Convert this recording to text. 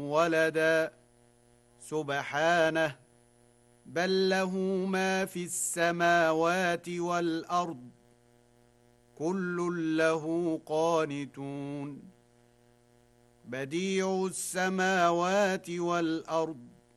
ولدا سبحانه بل له ما في السماوات والأرض كل له قانتون بديع السماوات والأرض